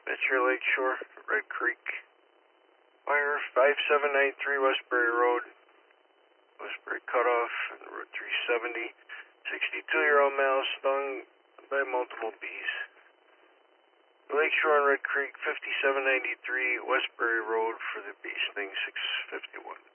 Metro Lakeshore, Red Creek. Fire 5793 Westbury Road. Westbury Cutoff, Route 370. 62-year-old male stung by multiple bees. Lakeshore and Red Creek, 5793 Westbury Road for the bee sting, 651.